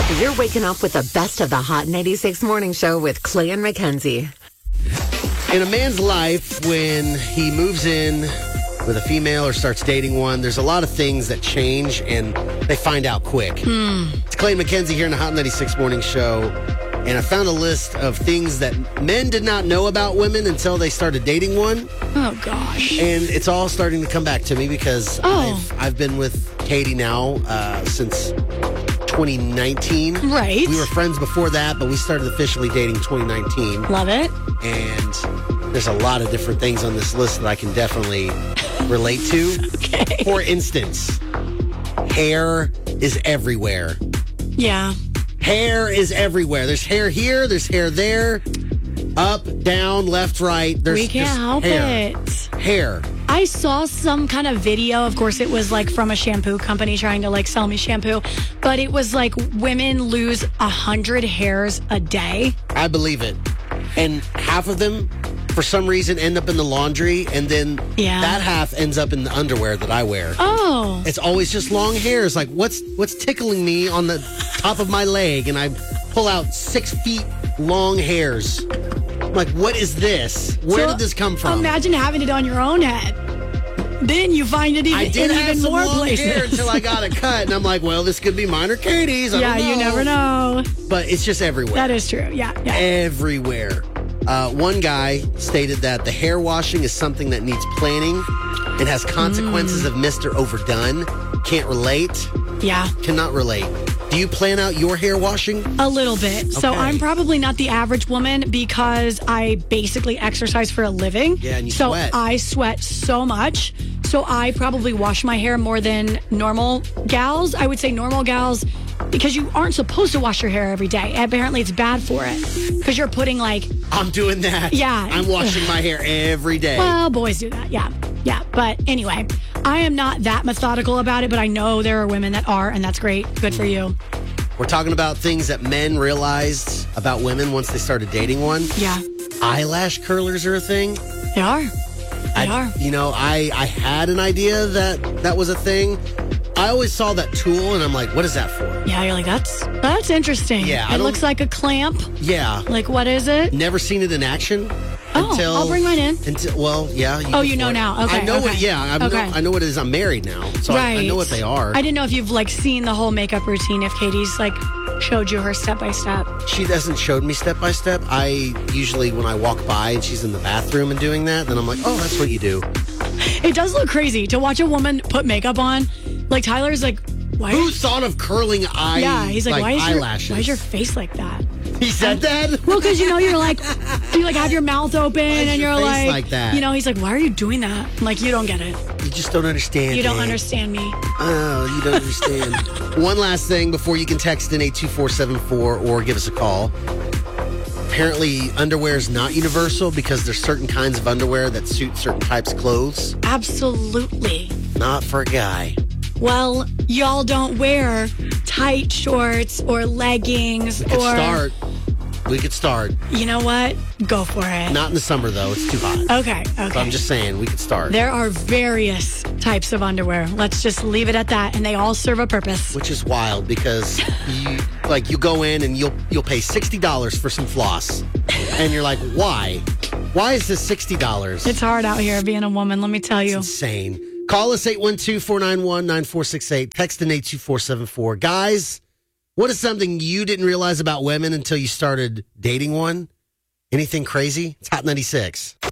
You're waking up with the best of the Hot 96 Morning Show with Clay and Mackenzie. In a man's life, when he moves in with a female or starts dating one, there's a lot of things that change and they find out quick. It's Clay and Mackenzie here in the Hot 96 Morning Show. And I found a list of things that men did not know about women until they started dating one. Oh, gosh. And it's all starting to come back to me because I've been with Katie now since 2019. Right. We were friends before that, but we started officially dating 2019. Love it. And there's a lot of different things on this list that I can definitely relate to. Okay. For instance, hair is everywhere. Yeah. Hair is everywhere. There's hair here, there's hair there, up, down, left, right. We can't help it. Hair. I saw some kind of video. Of course, it was like from a shampoo company trying to like sell me shampoo. But it was like women lose 100 hairs a day. I believe it. And half of them, for some reason, end up in the laundry. And then that half ends up in the underwear that I wear. Oh. It's always just long hairs. Like, what's tickling me on the top of my leg? And I pull out 6 feet long hairs. I'm like, what is this? Where did this come from? Imagine having it on your own head. Then you find it even, I did in have even some more long places. hair until I got it cut. And I'm like, well, this could be mine or Katie's. I don't know. You never know. But it's just everywhere. That is true. Yeah. Everywhere. One guy stated that the hair washing is something that needs planning and has consequences of Mr. Overdone. Can't relate. Yeah. Cannot relate. Do you plan out your hair washing? A little bit. So Okay. I'm probably not the average woman because I basically exercise for a living. Yeah, and you so sweat. I sweat so much. So I probably wash my hair more than normal gals. I would say normal gals, because you aren't supposed to wash your hair every day. Apparently it's bad for it because you're putting like... I'm doing that. Yeah. I'm washing my hair every day. Well, boys do that. Yeah. But anyway, I am not that methodical about it, but I know there are women that are, and that's great. Good for you. We're talking about things that men realized about women once they started dating one. Yeah. Eyelash curlers are a thing. They are. They are. You know, I had an idea that was a thing. I always saw that tool, and I'm like, what is that for? Yeah, you're like, that's interesting. Yeah, it looks like a clamp. Yeah. Like, what is it? Never seen it in action. I'll bring mine in. Yeah. You know now. Okay. I know okay. what. Yeah, I know what it is. I'm married now, so right. I know what they are. I didn't know if you've like seen the whole makeup routine. If Katie's like showed you her step by step. She hasn't showed me step by step. I usually, when I walk by and she's in the bathroom and doing that, then I'm like, oh, that's what you do. It does look crazy to watch a woman put makeup on. Like Tyler's like, why? Who thought of curling eye? Yeah, he's like, why eyelashes? is your face like that? He said that? Well, because you like have your mouth open and your you're face like that? He's like, why are you doing that? I'm like, you don't get it. You just don't understand. You don't understand me. Oh, you don't understand. One last thing before you can text in 82474 or give us a call. Apparently, underwear is not universal because there's certain kinds of underwear that suit certain types of clothes. Absolutely. Not for a guy. Well, y'all don't wear tight shorts or leggings We could start. You know what? Go for it. Not in the summer, though. It's too hot. Okay. So I'm just saying, we could start. There are various types of underwear. Let's just leave it at that, and they all serve a purpose. Which is wild because you go in and you'll pay $60 for some floss. And you're like, why? Why is this $60? It's hard out here being a woman, let me tell you. It's insane. Call us 812-491-9468. Text in 82474. Guys, what is something you didn't realize about women until you started dating one? Anything crazy? It's Hot 96.